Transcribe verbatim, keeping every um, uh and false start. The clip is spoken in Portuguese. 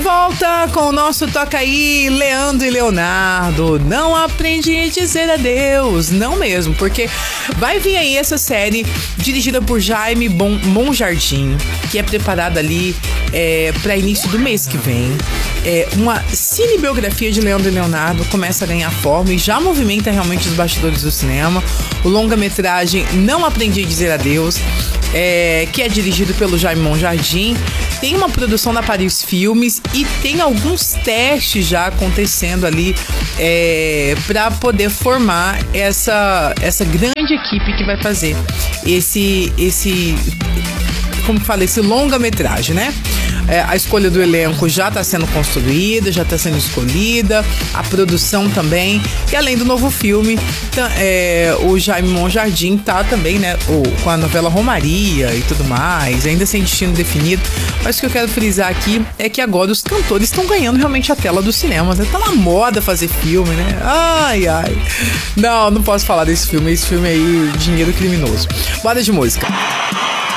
volta com o nosso Toca Aí, Leandro e Leonardo. Não aprendi a dizer adeus, não mesmo, porque vai vir aí essa série dirigida por Jaime bon, Monjardim, que é preparada ali é, para início do mês que vem. É, uma cinebiografia de Leandro e Leonardo começa a ganhar forma e já movimenta realmente os bastidores do cinema. O longa-metragem Não Aprendi a Dizer Adeus, é, que é dirigido pelo Jaime Monjardim, tem uma produção da Paris Filmes e tem alguns testes já acontecendo ali é, para poder formar essa, essa grande equipe que vai fazer esse, esse como que fala, esse longa-metragem, né? É, a escolha do elenco já está sendo construída, já está sendo escolhida, a produção também, e além do novo filme, tá, é, o Jaime Monjardim tá também, né, o, com a novela Romaria e tudo mais, ainda sem destino definido, mas o que eu quero frisar aqui é que agora os cantores estão ganhando realmente a tela dos cinemas, né? Tá na moda fazer filme, né? Ai, ai. Não, não posso falar desse filme, esse filme aí, dinheiro criminoso. Bora de música.